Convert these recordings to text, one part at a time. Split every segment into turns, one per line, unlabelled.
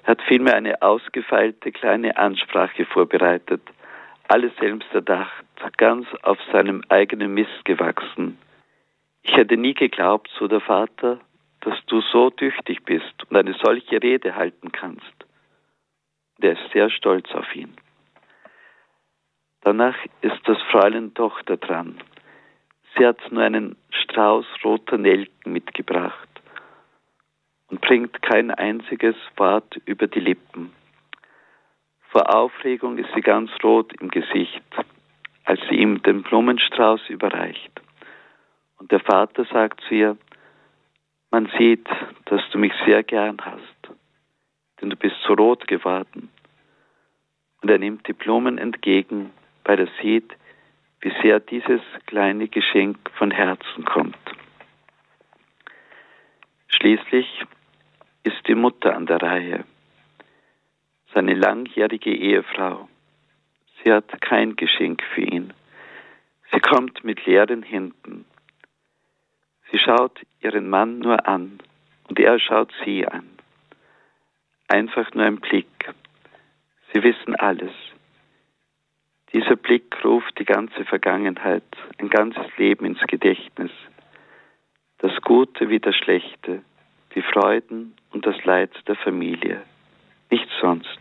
Er hat vielmehr eine ausgefeilte kleine Ansprache vorbereitet, alles selbst erdacht, ganz auf seinem eigenen Mist gewachsen. Ich hätte nie geglaubt, so der Vater, dass du so tüchtig bist und eine solche Rede halten kannst. Und er ist sehr stolz auf ihn. Danach ist das Fräulein Tochter dran. Sie hat nur einen Strauß roter Nelken mitgebracht und bringt kein einziges Wort über die Lippen. Vor Aufregung ist sie ganz rot im Gesicht, als sie ihm den Blumenstrauß überreicht. Und der Vater sagt zu ihr: Man sieht, dass du mich sehr gern hast, denn du bist so rot geworden. Und er nimmt die Blumen entgegen, weil er sieht, wie sehr dieses kleine Geschenk von Herzen kommt. Schließlich ist die Mutter an der Reihe, seine langjährige Ehefrau. Sie hat kein Geschenk für ihn. Sie kommt mit leeren Händen. Sie schaut ihren Mann nur an und er schaut sie an. Einfach nur ein Blick. Sie wissen alles. Dieser Blick ruft die ganze Vergangenheit, ein ganzes Leben ins Gedächtnis. Das Gute wie das Schlechte, die Freuden und das Leid der Familie. Nichts sonst.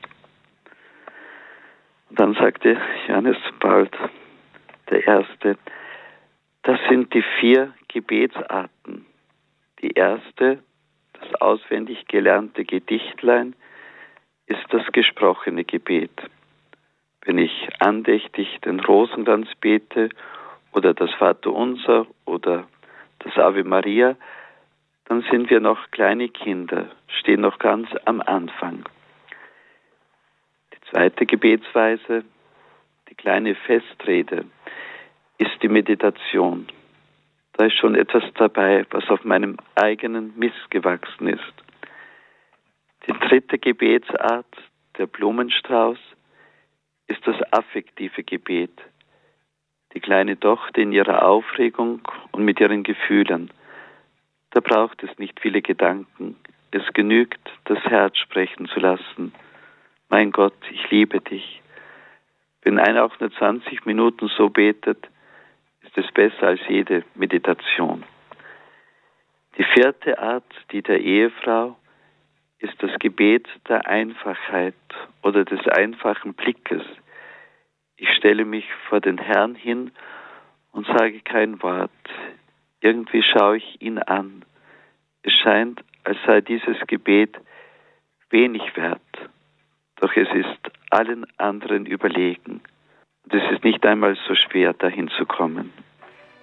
Und dann sagte Johannes Paul I., das sind die 4 Gebetsarten. Die erste, das auswendig gelernte Gedichtlein, ist das gesprochene Gebet. Wenn ich andächtig den Rosenkranz bete oder das Vaterunser oder das Ave Maria, dann sind wir noch kleine Kinder, stehen noch ganz am Anfang. Die zweite Gebetsweise, die kleine Festrede, ist die Meditation. Da ist schon etwas dabei, was auf meinem eigenen Mist gewachsen ist. Die dritte Gebetsart, der Blumenstrauß, ist das affektive Gebet. Die kleine Tochter in ihrer Aufregung und mit ihren Gefühlen. Da braucht es nicht viele Gedanken. Es genügt, das Herz sprechen zu lassen. Mein Gott, ich liebe dich. Wenn einer auch nur 20 Minuten so betet, ist es besser als jede Meditation. Die vierte Art, die der Ehefrau, ist das Gebet der Einfachheit oder des einfachen Blickes. Ich stelle mich vor den Herrn hin und sage kein Wort. Irgendwie schaue ich ihn an. Es scheint, als sei dieses Gebet wenig wert, doch es ist allen anderen überlegen. Und es ist nicht einmal so schwer, dahin zu kommen.